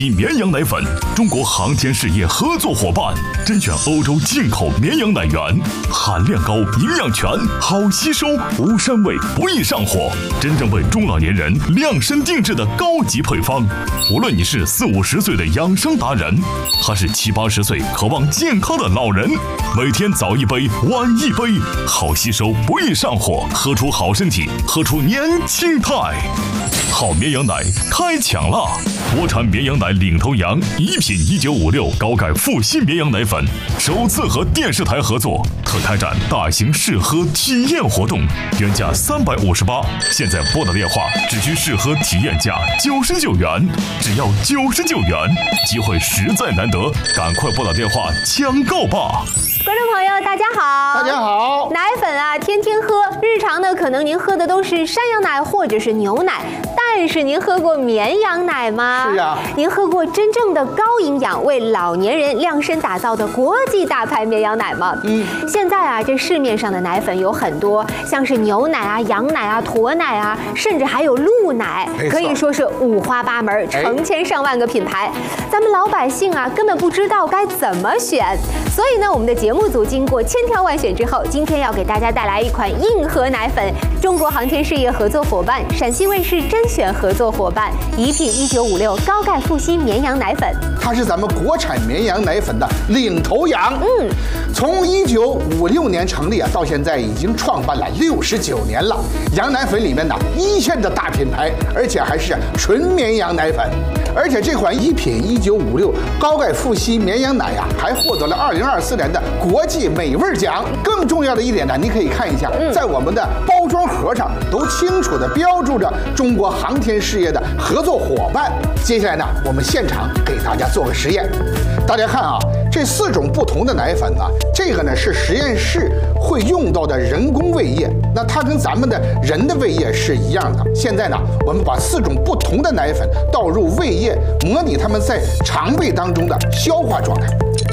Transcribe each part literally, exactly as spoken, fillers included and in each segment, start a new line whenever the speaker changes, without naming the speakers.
绵羊奶粉，中国航天事业合作伙伴，甄选欧洲进口绵羊奶源，含量高，营养全，好吸收，无膻味，不易上火，真正为中老年人量身定制的高级配方。无论你是四五十岁的养生达人，还是七八十岁渴望健康的老人，每天早一杯，晚一杯，好吸收，不易上火，喝出好身体，喝出年轻态。好绵羊奶开抢啦！国产绵羊奶领头羊一品一九五六高钙复吸绵羊奶粉首次和电视台合作，特开展大型试喝体验活动，原价三百五十八，现在拨打电话只需试喝体验价九十九元，只要九十九元，机会实在难得，赶快拨打电话抢购吧！
观众朋友，大家好！
大家好！
奶粉啊，天天喝，日常呢，可能您喝的都是山羊奶或者是牛奶，但是您喝过绵羊奶吗？
是啊。
您喝过真正的高营养、为老年人量身打造的国际大牌绵羊奶吗？嗯。现在啊，这市面上的奶粉有很多，像是牛奶啊、羊奶啊、驼奶啊，甚至还有鹿奶，可以说是五花八门，成千上万个品牌。咱们老百姓啊，根本不知道该怎么选。所以呢，我们的节目组经过千挑万选之后，今天要给大家带来一款硬核奶粉，中国航天事业合作伙伴、陕西卫视甄选合作伙伴一品一九五六高钙复吸绵羊奶粉，
它是咱们国产绵羊奶粉的领头羊。嗯，从一九五六年成立啊，到现在已经创办了六十九年了。羊奶粉里面呢，一线的大品牌，而且还是纯绵羊奶粉。而且这款一品一九五六高钙复吸绵羊奶呀、啊，还获得了二零二四年的国际美味奖。更重要的一点呢，你可以看一下，在我们的包装盒上都清楚地标注着中国航天事业的合作伙伴。接下来呢，我们现场给大家做个实验。大家看啊，这四种不同的奶粉呢，这个呢是实验室会用到的人工胃液，那它跟咱们的人的胃液是一样的。现在呢，我们把四种不同的奶粉倒入胃液，模拟它们在肠胃当中的消化状态。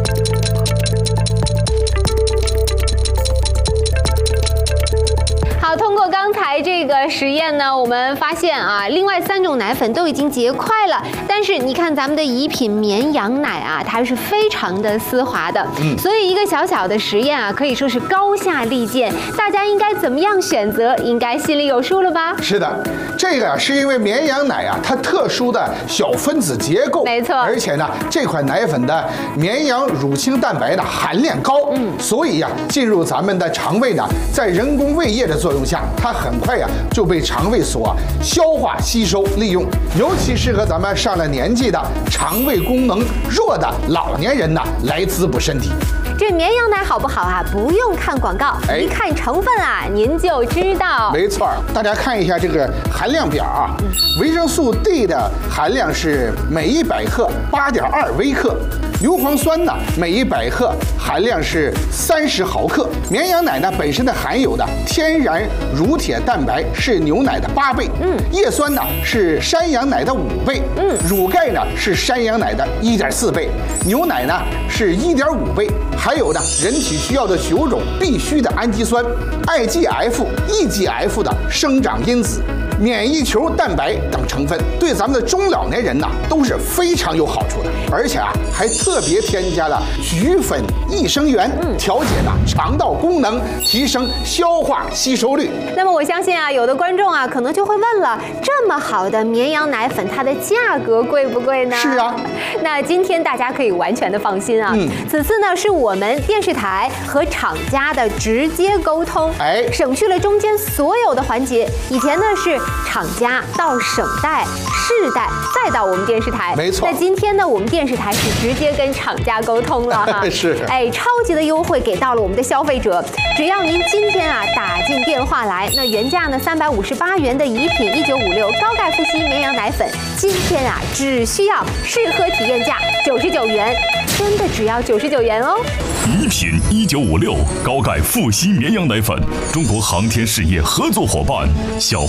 好，通过刚才这个实验呢，我们发现啊，另外三种奶粉都已经结块了，但是你看咱们的一品绵羊奶啊，它是非常的丝滑的。嗯，所以一个小小的实验啊，可以说是高下立见。大家应该怎么样选择？应该心里有数了吧？
是的，这个是因为绵羊奶啊，它特殊的小分子结构，
没错。而
且呢，这款奶粉的绵羊乳清蛋白的含量高，嗯，所以呀、啊，进入咱们的肠胃呢，在人工胃液的作用下，它很快呀、啊、就被肠胃所消化吸收利用，尤其适合咱们上了年纪的肠胃功能弱的老年人呢来滋补身体。
这绵羊奶好不好啊？不用看广告，哎、一看成分啊，您就知道。
没错，大家看一下这个含量表啊，嗯、维生素 D 的含量是每一百克八点二微克。硫磺酸呢，每一百克含量是三十毫克。绵羊奶呢本身的含有的天然乳铁蛋白是牛奶的八倍，嗯，叶酸呢是山羊奶的五倍，嗯，乳钙呢是山羊奶的一点四倍，牛奶呢是一点五倍，还有呢人体需要的九种必需的氨基酸、I G F、E G F 的生长因子、免疫球蛋白等成分，对咱们的中老年人呢都是非常有好处的，而且啊还特别添加了菊粉益生元，调节呢肠道功能，提升消化吸收率。
那么我相信啊，有的观众啊可能就会问了，这么好的绵羊奶粉，它的价格贵不贵呢？
是啊，
那今天大家可以完全的放心啊，嗯、此次呢是我们电视台和厂家的直接沟通，哎，省去了中间所有的环节。以前呢是厂家到省代、市代，再到我们电视台。
没错。
那今天呢，我们电视台是直接跟厂家沟通了哈。
是。
哎，超级的优惠给到了我们的消费者，只要您今天啊打进电话来，那原价呢三百五十八元的一品一九五六高钙复吸绵羊奶粉，今天啊只需要试喝体验价九十九元，真的只要九十九元哦。
一品一九五六高钙复吸绵羊奶粉，中国航天事业合作伙伴，小分子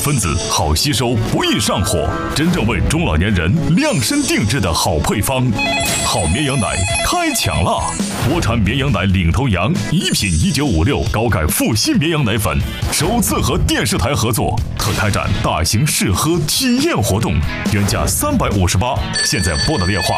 好吸收，不易上火，真正为中老年人量身定制的好配方。好绵羊奶开抢啦！国产绵羊奶领头羊一品一九五六高钙复吸绵羊奶粉首次和电视台合作，特开展大型试喝体验活动，原价三百五十八，现在拨打电话